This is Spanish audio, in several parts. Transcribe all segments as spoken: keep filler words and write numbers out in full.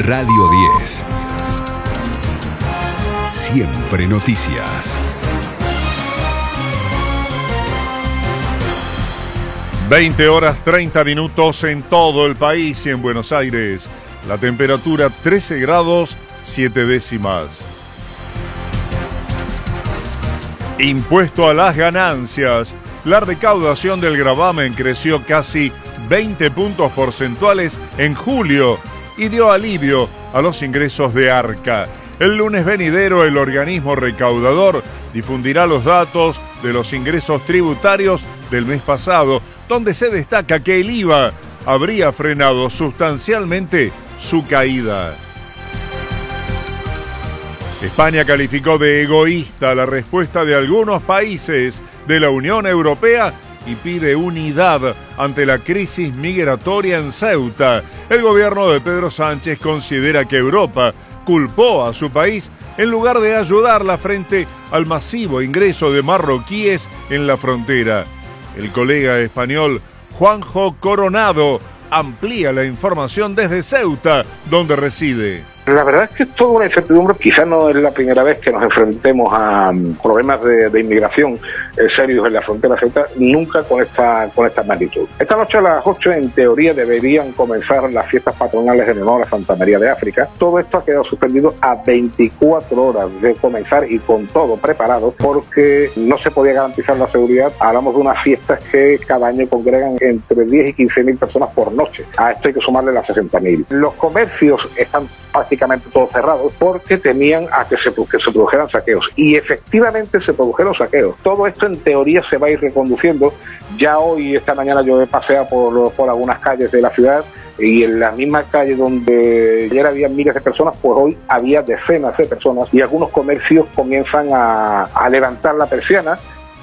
Radio diez. Siempre noticias. veinte horas treinta minutos en todo el país y en Buenos Aires. La temperatura trece grados siete décimas. Impuesto a las ganancias. La recaudación del gravamen creció casi veinte puntos porcentuales en julio y dio alivio a los ingresos de Arca. El lunes venidero, el organismo recaudador difundirá los datos de los ingresos tributarios del mes pasado, donde se destaca que el I V A habría frenado sustancialmente su caída. España calificó de egoísta la respuesta de algunos países de la Unión Europea y pide unidad ante la crisis migratoria en Ceuta. El gobierno de Pedro Sánchez considera que Europa culpó a su país en lugar de ayudarla frente al masivo ingreso de marroquíes en la frontera. El colega español Juanjo Coronado amplía la información desde Ceuta, donde reside. La verdad es que es toda una incertidumbre. Quizás no es la primera vez que nos enfrentemos a problemas de, de inmigración eh, serios en la frontera Ceuta, nunca con esta con esta magnitud. Esta noche a las ocho, en teoría, deberían comenzar las fiestas patronales en honor a Santa María de África. Todo esto ha quedado suspendido a veinticuatro horas de comenzar y con todo preparado, porque no se podía garantizar la seguridad. Hablamos de unas fiestas que cada año congregan entre diez y quince mil personas por noche. A esto hay que sumarle las sesenta mil. Los comercios están prácticamente todos cerrados porque temían a que se, que se produjeran saqueos, y efectivamente se produjeron saqueos. Todo esto en teoría se va a ir reconduciendo. Ya hoy, esta mañana, yo he paseado por, por algunas calles de la ciudad, y en la misma calle donde ayer había miles de personas, pues hoy había decenas de personas, y algunos comercios comienzan a, a levantar la persiana.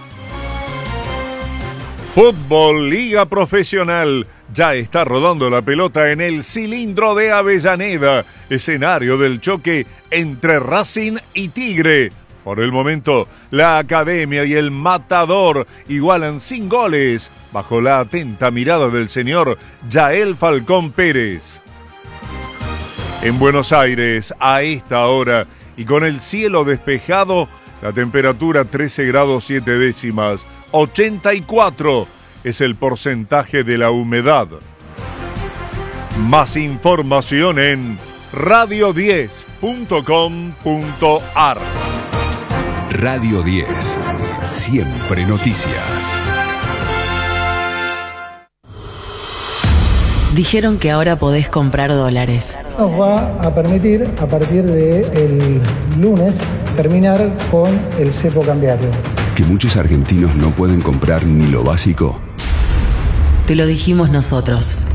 Fútbol, Liga Profesional. Ya está rodando la pelota en el cilindro de Avellaneda, escenario del choque entre Racing y Tigre. Por el momento, la Academia y el Matador igualan sin goles, bajo la atenta mirada del señor Yael Falcón Pérez. En Buenos Aires, a esta hora, y con el cielo despejado, la temperatura trece grados siete décimas, ochenta y cuatro es el porcentaje de la humedad. Más información en radio diez punto com punto a r. Radio diez. Siempre noticias. Dijeron que ahora podés comprar dólares. Nos va a permitir, a partir del lunes, terminar con el cepo cambiario. Que muchos argentinos no pueden comprar ni lo básico. Te lo dijimos nosotros.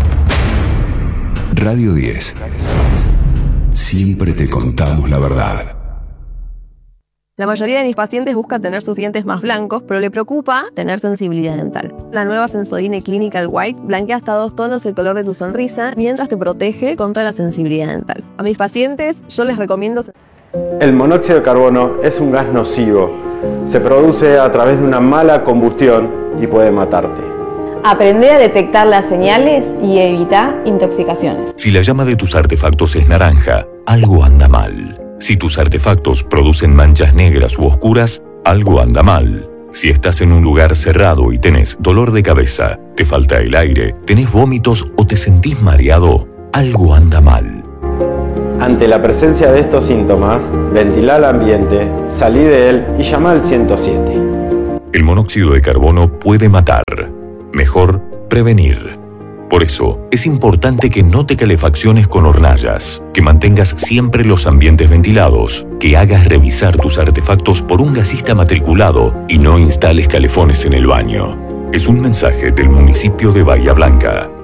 Radio diez. Siempre te contamos la verdad. La mayoría de mis pacientes busca tener sus dientes más blancos, pero le preocupa tener sensibilidad dental. La nueva Sensodyne Clinical White blanquea hasta dos tonos el color de tu sonrisa, mientras te protege contra la sensibilidad dental. A mis pacientes yo les recomiendo... El monóxido de carbono es un gas nocivo. Se produce a través de una mala combustión y puede matarte. Aprende a detectar las señales y evita intoxicaciones. Si la llama de tus artefactos es naranja, algo anda mal. Si tus artefactos producen manchas negras u oscuras, algo anda mal. Si estás en un lugar cerrado y tenés dolor de cabeza, te falta el aire, tenés vómitos o te sentís mareado, algo anda mal. Ante la presencia de estos síntomas, ventila el ambiente, salí de él y llama al ciento siete. El monóxido de carbono puede matar. Mejor prevenir. Por eso, es importante que no te calefacciones con hornallas, que mantengas siempre los ambientes ventilados, que hagas revisar tus artefactos por un gasista matriculado y no instales calefones en el baño. Es un mensaje del municipio de Bahía Blanca.